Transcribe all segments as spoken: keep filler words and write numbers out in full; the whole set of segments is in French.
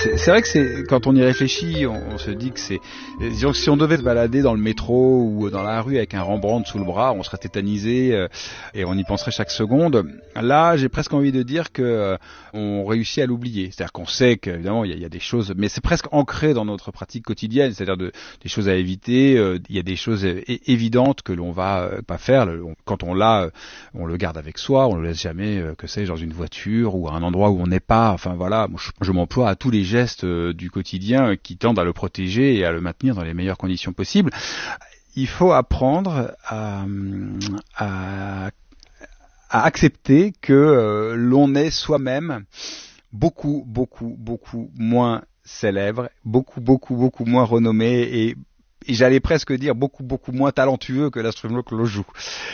c'est, c'est vrai que c'est quand on y réfléchit, on, on se dit que c'est disons que si on devait se balader dans le métro ou dans la rue avec un Rembrandt sous le bras, on serait tétanisé euh, et on y penserait chaque seconde. Là, j'ai presque envie de dire que euh, on réussit à l'oublier. C'est-à-dire qu'on sait qu'évidemment il y a, il y a des choses, mais c'est presque ancré dans notre pratique quotidienne. C'est-à-dire de, des choses à éviter. Euh, il y a des choses é- évidentes que l'on va euh, pas faire. Le, on, quand on l'a, euh, on le garde avec soi. On le laisse jamais, euh, que sais-je, dans une voiture ou à un endroit où on n'est pas. Enfin voilà, moi, je, je m'emploie à tous les gestes euh, du quotidien qui tendent à le protéger et à le maintenir dans les meilleures conditions possibles. Il faut apprendre à, à, à accepter que euh, l'on est soi-même beaucoup, beaucoup, beaucoup moins célèbre, beaucoup, beaucoup, beaucoup moins renommé et et j'allais presque dire beaucoup beaucoup moins talentueux que l'instrument que l'on joue.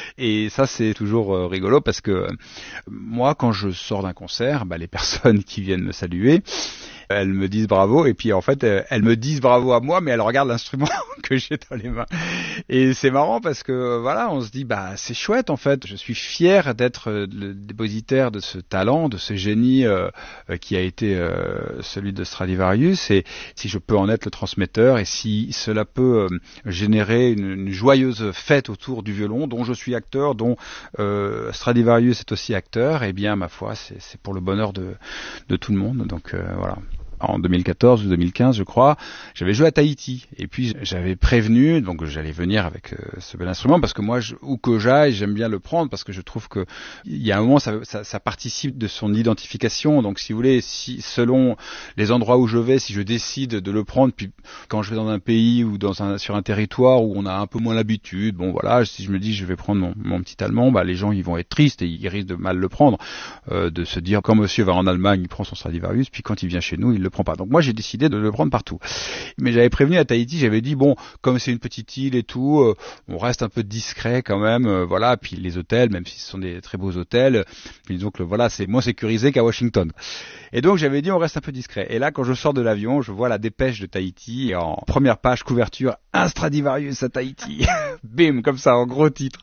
Et ça c'est toujours euh, rigolo parce que euh, moi quand je sors d'un concert, bah, les personnes qui viennent me saluer, elles me disent bravo et puis en fait euh, elles me disent bravo à moi mais elles regardent l'instrument que j'ai dans les mains. Et c'est marrant parce que voilà, on se dit bah c'est chouette en fait, je suis fier d'être le dépositaire de ce talent, de ce génie euh, qui a été euh, celui de Stradivarius et si je peux en être le transmetteur et si cela peut générer une, une joyeuse fête autour du violon dont je suis acteur, dont euh, Stradivarius est aussi acteur, et eh bien ma foi c'est, c'est pour le bonheur de, de tout le monde. Donc euh, voilà. En deux mille quatorze ou deux mille quinze, je crois, j'avais joué à Tahiti et puis j'avais prévenu donc j'allais venir avec euh, ce bel instrument parce que moi je, où que j'aille j'aime bien le prendre parce que je trouve que il y a un moment ça, ça, ça participe de son identification. Donc si vous voulez, si selon les endroits où je vais, si je décide de le prendre, puis quand je vais dans un pays ou dans un sur un territoire où on a un peu moins l'habitude, bon voilà, si je me dis je vais prendre mon, mon petit allemand, bah les gens ils vont être tristes et ils risquent de mal le prendre, euh, de se dire quand monsieur va en Allemagne il prend son Stradivarius, puis quand il vient chez nous il le prend pas. Donc moi j'ai décidé de le prendre partout. Mais j'avais prévenu à Tahiti, j'avais dit bon, comme c'est une petite île et tout, euh, on reste un peu discret quand même, euh, voilà. Puis les hôtels, même si ce sont des très beaux hôtels, disons que voilà, c'est moins sécurisé qu'à Washington. Et donc j'avais dit on reste un peu discret. Et là quand je sors de l'avion, je vois la dépêche de Tahiti et en première page couverture un Stradivarius à Tahiti. Bim, comme ça en gros titre.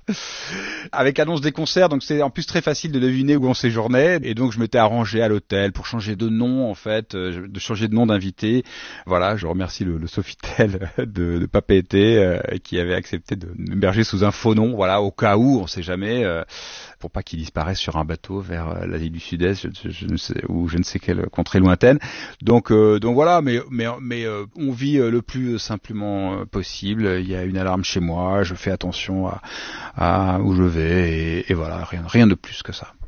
Avec annonce des concerts, donc c'est en plus très facile de deviner où on séjournait. Et donc je m'étais arrangé à l'hôtel pour changer de nom en fait, euh, de changer de nom d'invité. Voilà, je remercie le, le Sofitel de, de Papeete euh, qui avait accepté de m'héberger sous un faux nom, voilà, au cas où, on sait jamais, euh, pour pas qu'il disparaisse sur un bateau vers euh, l'Asie du Sud-Est, je, je, je ne sais, ou je ne sais quelle contrée lointaine. Donc, euh, donc voilà, mais mais mais euh, on vit euh, le plus simplement euh, possible. Il y a une alarme chez moi, je fais attention à, à où je vais et, et voilà, rien rien de plus que ça.